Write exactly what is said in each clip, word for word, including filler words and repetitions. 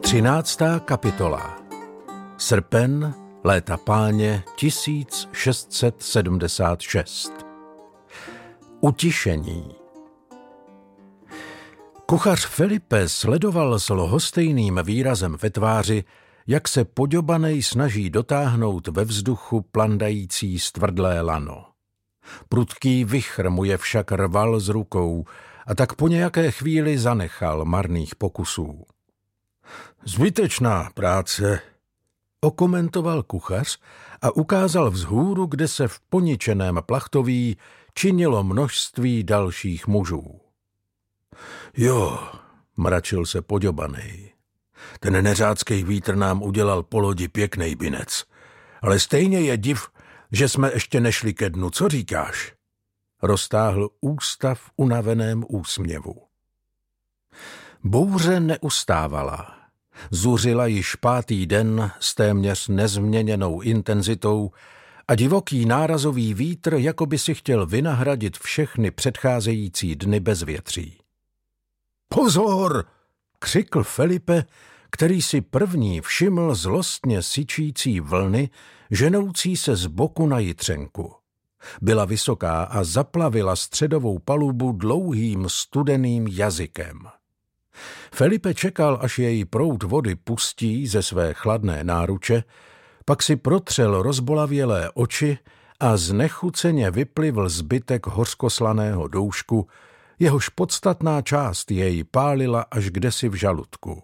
Třináctá kapitola. Srpen, léta páně tisíc šest set sedmdesát šest. Utišení. Kuchař Felipe sledoval s lhostejným výrazem ve tváři, jak se Poďobanej snaží dotáhnout ve vzduchu plandající stvrdlé lano. Prudký vichr mu je však rval z rukou a tak po nějaké chvíli zanechal marných pokusů. Zbytečná práce, okomentoval kuchař a ukázal vzhůru, kde se v poničeném plachtoví činilo množství dalších mužů. Jo, mračil se Poďobanej. Ten neřádskej vítr nám udělal po lodi pěknej binec, ale stejně je div, že jsme ještě nešli ke dnu, co říkáš? Roztáhl ústa v unaveném úsměvu. Bouře neustávala. Zuřila již pátý den s téměř nezměněnou intenzitou a divoký nárazový vítr jako by si chtěl vynahradit všechny předcházející dny bezvětří. Pozor! Křikl Felipe, který si první všiml zlostně syčící vlny, ženoucí se z boku na jitřenku. Byla vysoká a zaplavila středovou palubu dlouhým studeným jazykem. Felipe čekal, až její proud vody pustí ze své chladné náruče, pak si protřel rozbolavělé oči a znechuceně vyplivl zbytek hořkoslaného doušku, jehož podstatná část jej pálila až kdesi v žaludku.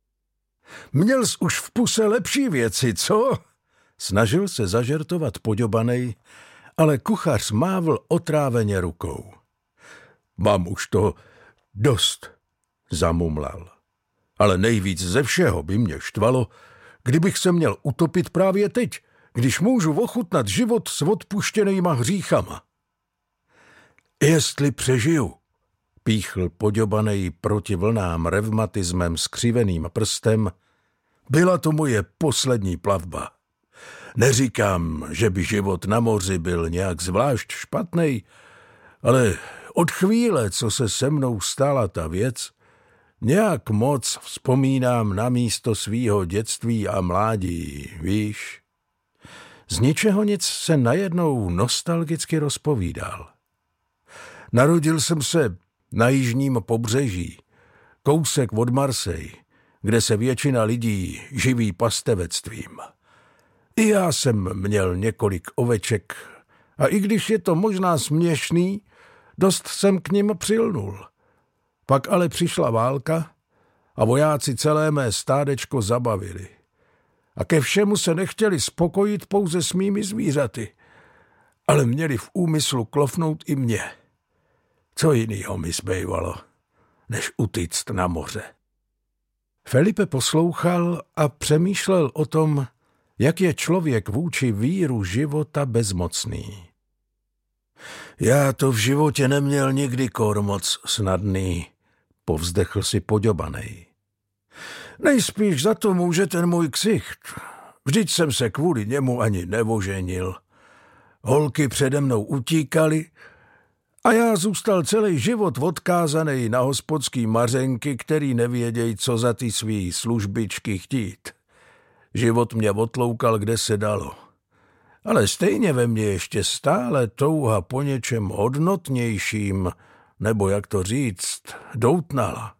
Měl jsi už v puse lepší věci, co? Snažil se zažertovat Poďobanej, ale kuchař mávl otráveně rukou. Mám už to dost, zamumlal. Ale nejvíc ze všeho by mě štvalo, kdybych se měl utopit právě teď, když můžu ochutnat život s odpuštěnejma hříchama. Jestli přežiju, píchl Poďobanej proti vlnám revmatismem skřiveným prstem, byla to moje poslední plavba. Neříkám, že by život na moři byl nějak zvlášť špatnej, ale od chvíle, co se se mnou stala ta věc, nějak moc vzpomínám na místo svýho dětství a mládí, víš? Z ničeho nic se najednou nostalgicky rozpovídal. Narodil jsem se na jižním pobřeží, kousek od Marseille, kde se většina lidí živí pastevectvím. I já jsem měl několik oveček a i když je to možná směšný, dost jsem k nim přilnul. Pak ale přišla válka a vojáci celé mé stádečko zabavili. A ke všemu se nechtěli spokojit pouze s mými zvířaty, ale měli v úmyslu klofnout i mě. Co jinýho mi zbývalo, než utíct na moře? Felipe poslouchal a přemýšlel o tom, jak je člověk vůči víru života bezmocný. Já to v životě neměl nikdy kor moc snadný, povzdechl si Poďobanej. Nejspíš za to může ten můj ksicht. Vždyť jsem se kvůli němu ani nevoženil. Holky přede mnou utíkaly a já zůstal celý život odkázaný na hospodský mařenky, který nevědějí, co za ty svý službičky chtít. Život mě otloukal, kde se dalo. Ale stejně ve mně ještě stále touha po něčem hodnotnějším, nebo jak to říct, doutnala.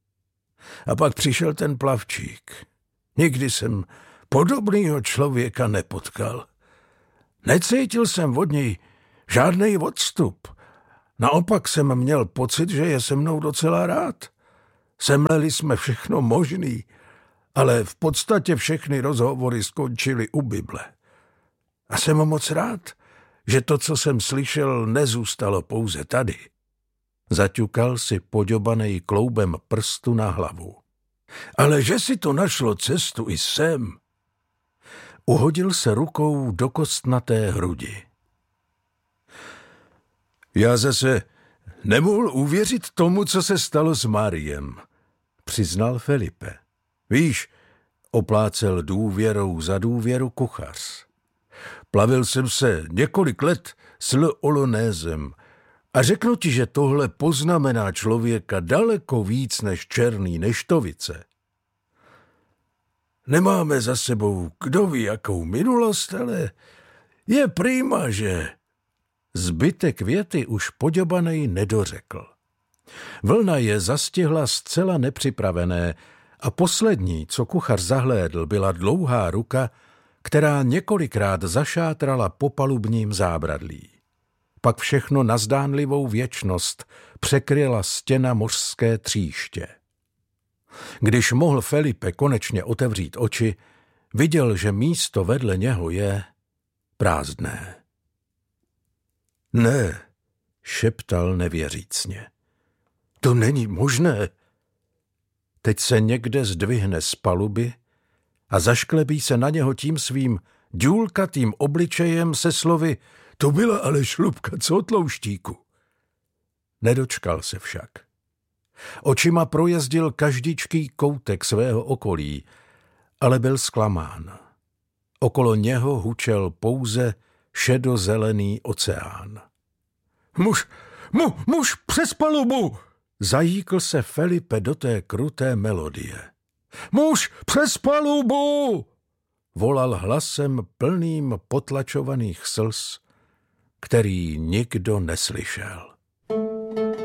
A pak přišel ten plavčík. Nikdy jsem podobného člověka nepotkal. Necítil jsem od něj žádnej odstup. Naopak jsem měl pocit, že je se mnou docela rád. Semleli jsme všechno možný, ale v podstatě všechny rozhovory skončily u Bible. A jsem moc rád, že to, co jsem slyšel, nezůstalo pouze tady. Zaťukal si Poďobanej kloubem prstu na hlavu. Ale že si to našlo cestu i sem. Uhodil se rukou do kostnaté hrudi. Já zase nemohl uvěřit tomu, co se stalo s Mariem, přiznal Felipe. Víš, oplácel důvěrou za důvěru kuchař. Plavil jsem se několik let s Le Olonézem a řeknu ti, že tohle poznamená člověka daleko víc než černý neštovice. Nemáme za sebou kdo ví jakou minulost, ale je prima, že... Zbytek věty už Poďobanej nedořekl. Vlna je zastihla zcela nepřipravené a poslední, co kuchař zahlédl, byla dlouhá ruka, která několikrát zašátrala po palubním zábradlí. Pak všechno na zdánlivou věčnost překryla stěna mořské tříště. Když mohl Felipe konečně otevřít oči, viděl, že místo vedle něho je prázdné. Ne, šeptal nevěřícně. To není možné. Teď se někde zdvihne z paluby a zašklebí se na něho tím svým důlkatým obličejem se slovy: to byla ale šlupka cotlouštíku. Nedočkal se však. Očima projezdil každičký koutek svého okolí, ale byl zklamán. Okolo něho hučel pouze šedozelený oceán. Muž, mu, muž přes palubu! Zajíkl se Felipe do té kruté melodie. Muž přes palubu! Volal hlasem plným potlačovaných slz, který nikdo neslyšel.